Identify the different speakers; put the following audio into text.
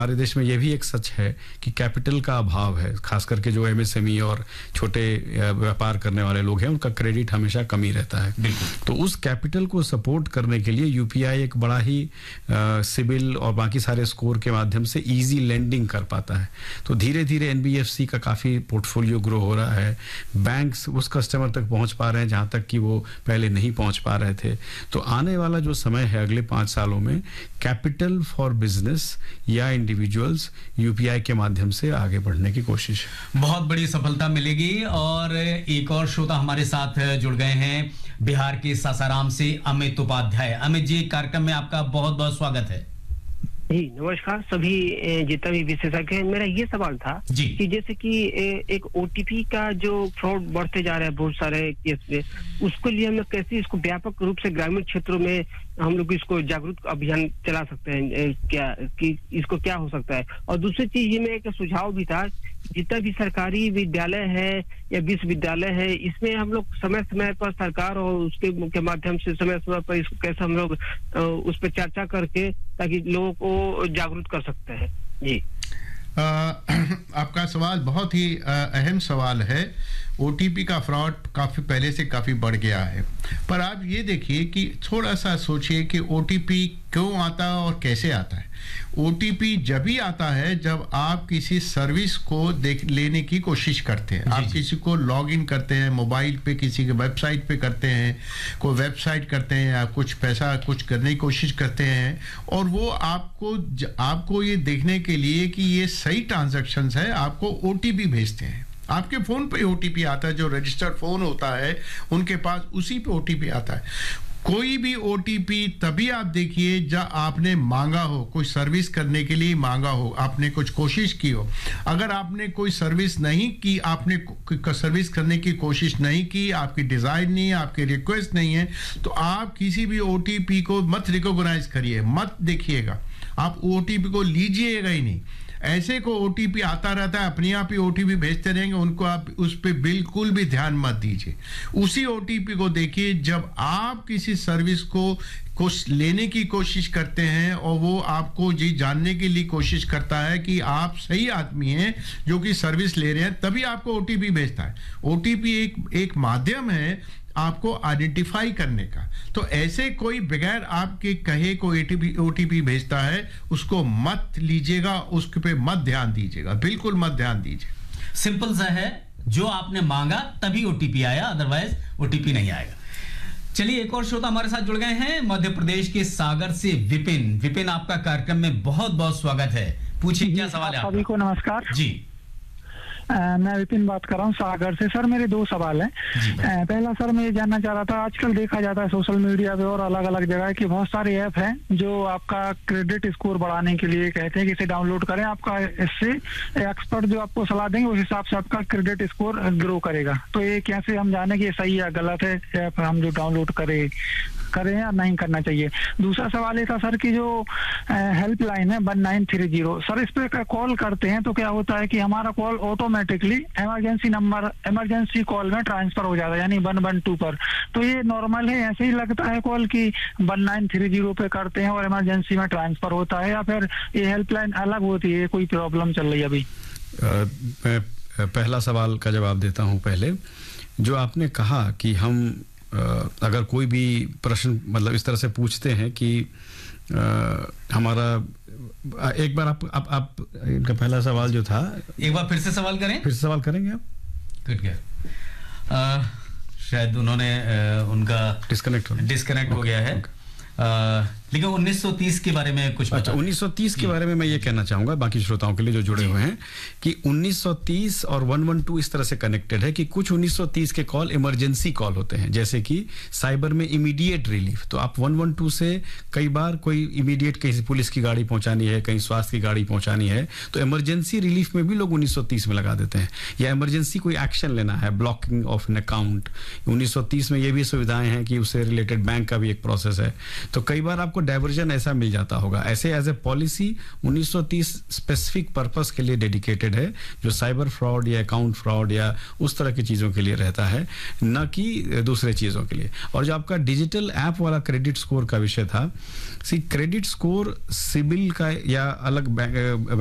Speaker 1: हमारे देश में यह भी एक सच है कि कैपिटल का अभाव है, खास करके जो एमएसएमई और छोटे व्यापार करने वाले लोग हैं उनका क्रेडिट हमेशा कम ही रहता है।
Speaker 2: बिल्कुल।
Speaker 1: तो उस कैपिटल को सपोर्ट करने के लिए यूपीआई एक बड़ा ही सिबिल और बाकी सारे स्कोर के माध्यम से इजी लेंडिंग कर पाता है। तो धीरे धीरे एनबीएफसी का काफ़ी पोर्टफोलियो ग्रो हो रहा है, बैंक्स उस कस्टमर तक पहुंच पा रहे हैं जहां तक कि वो पहले नहीं पहुंच पा रहे थे। तो आने वाला जो समय है अगले 5 सालों में कैपिटल फॉर बिजनेस या इंडिविजुअल्स यूपीआई के माध्यम से आगे बढ़ने की कोशिश है।
Speaker 2: बहुत बड़ी सफलता मिलेगी। और एक और श्रोता हमारे साथ जुड़ गए हैं बिहार के सासाराम से, अमित उपाध्याय। अमित जी, कार्यक्रम में आपका बहुत बहुत स्वागत है।
Speaker 3: जी नमस्कार सभी जितना भी विशेषज्ञ है। मेरा ये सवाल था कि जैसे कि एक ओटीपी का जो फ्रॉड बढ़ते जा रहा है बहुत सारे केस में, उसके लिए हम लोग कैसे इसको व्यापक रूप से ग्रामीण क्षेत्रों में हम लोग इसको जागरूक अभियान चला सकते हैं, क्या कि इसको क्या हो सकता है। और दूसरी चीज ये मेरा एक सुझाव भी था, जितना भी सरकारी विद्यालय है या विश्वविद्यालय है, इसमें हम लोग समय समय पर सरकार और उसके माध्यम से समय समय पर इसको कैसे हम लोग उस पर चर्चा करके ताकि लोगों को जागरूक कर सकते हैं। जी
Speaker 4: आपका सवाल बहुत ही अहम सवाल है। ओटीपी का फ्रॉड काफी पहले से काफी बढ़ गया है, पर आप ये देखिए कि थोड़ा सा सोचिए कि ओटीपी क्यों आता है और कैसे आता है। ओटीपी जब भी आता है जब आप किसी सर्विस को लेने की कोशिश करते हैं। आप किसी को लॉग इन करते हैं मोबाइल पे, किसी के वेबसाइट पे करते हैं, कोई वेबसाइट करते हैं या कुछ पैसा कुछ करने की कोशिश करते हैं, और वो आपको ये देखने के लिए कि ये सही ट्रांजैक्शंस है आपको ओटीपी भेजते हैं। आपके फोन पे ओटीपी आता है, जो रजिस्टर्ड फोन होता है उनके पास उसी पे ओटीपी आता है। कोई भी ओटीपी तभी आप देखिए जब आपने मांगा हो, कोई सर्विस करने के लिए मांगा हो, आपने कुछ कोशिश की हो। अगर आपने कोई सर्विस नहीं की, आपने सर्विस करने की कोशिश नहीं की, आपकी डिजायर नहीं है, आपकी रिक्वेस्ट नहीं है, तो आप किसी भी ओटीपी को मत रिकॉग्नाइज करिए, मत देखिएगा, आप ओटीपी को लीजिएगा ही नहीं। ऐसे को ओटीपी आता रहता है, अपने आप ही ओटीपी भेजते रहेंगे, उनको आप उस पर बिल्कुल भी ध्यान मत दीजिए। उसी ओटीपी को देखिए जब आप किसी सर्विस को कुछ लेने की कोशिश करते हैं और वो आपको जी जानने के लिए कोशिश करता है कि आप सही आदमी हैं जो कि सर्विस ले रहे हैं, तभी आपको ओटीपी भेजता है। ओटीपी एक माध्यम है आपको आइडेंटिफाई करने का। तो ऐसे कोई बगैर आपके कहे को ओटीपी भेजता है, उसको मत लीजिएगा, उसके पे मत ध्यान दीजिएगा, बिल्कुल मत ध्यान दीजिए।
Speaker 2: सिंपल सा है, जो आपने मांगा तभी ओटीपी आया, अदरवाइज ओटीपी नहीं आएगा। चलिए, एक और श्रोता हमारे साथ जुड़ गए हैं मध्य प्रदेश के सागर से, विपिन। विपिन, आपका कार्यक्रम में बहुत बहुत स्वागत है। पूछिए क्या सवाल है।
Speaker 5: सभी को नमस्कार
Speaker 2: जी।
Speaker 5: मैं विपिन बात कर रहा हूँ सागर से। सर मेरे 2 सवाल हैं। पहला सर मैं ये जानना चाह रहा था, आजकल देखा जाता है सोशल मीडिया पे और अलग अलग जगह कि बहुत सारे ऐप हैं जो आपका क्रेडिट स्कोर बढ़ाने के लिए कहते हैं कि इसे डाउनलोड करें, आपका इससे एक्सपर्ट जो आपको सलाह देंगे उस हिसाब से आपका क्रेडिट स्कोर ग्रो करेगा। तो ये कैसे हम जाने कि ये सही या गलत है ऐप हम जो डाउनलोड करें या नहीं करना चाहिए। दूसरा सवाल ये था सर कि जो हेल्पलाइन है 1930, सर इस पे कॉल करते हैं तो क्या होता है कि हमारा कॉल ऑटोमेटिकली इमरजेंसी कॉल में ट्रांसफर हो जाता है, यानी 112 पर। तो ये नॉर्मल है, ऐसे ही लगता है कॉल की 1930 पे करते हैं और इमरजेंसी में ट्रांसफर होता है, या फिर ये हेल्पलाइन अलग होती है, कोई प्रॉब्लम चल रही है अभी?
Speaker 1: मैं पहला सवाल का जवाब देता हूं। पहले जो आपने कहा कि हम अगर कोई भी प्रश्न मतलब इस तरह से पूछते हैं कि हमारा, एक बार आप इनका पहला सवाल जो था
Speaker 2: एक बार फिर से सवाल करें।
Speaker 1: फिर से सवाल करेंगे आप?
Speaker 2: कट गया, शायद उन्होंने उनका डिस्कनेक्ट हो गया है। लेकिन 1930 के बारे में कुछ।
Speaker 1: अच्छा, 1930 के बारे में मैं ये कहना चाहूंगा बाकी श्रोताओं के लिए जो जुड़े हुए हैं कि 1930 और 112 इस तरह से कनेक्टेड है कि कुछ 1930 के कॉल इमरजेंसी कॉल होते हैं, जैसे कि साइबर में इमीडिएट रिलीफ। तो आप 112 से कई बार कोई इमीडिएट कहीं पुलिस की गाड़ी पहुंचानी है, कहीं स्वास्थ्य की गाड़ी पहुंचानी है, तो इमरजेंसी रिलीफ में भी लोग 1930 में लगा देते हैं। या इमरजेंसी कोई एक्शन लेना है, ब्लॉकिंग ऑफ एन अकाउंट, 1930 में ये भी सुविधाएं हैं कि उससे रिलेटेड बैंक का भी एक प्रोसेस है। तो कई बार आपको डाइवर्जन ऐसा मिल जाता होगा। ऐसे as a policy 1930 specific purpose के लिए डेडिकेटेड है, जो साइबर फ्रॉड या अकाउंट फ्रॉड या उस तरह की चीज़ों के लिए रहता है, न कि दूसरे चीज़ों के लिए। और जो आपका डिजिटल ऐप वाला क्रेडिट स्कोर का विषय था, क्रेडिट स्कोर सिबिल का या अलग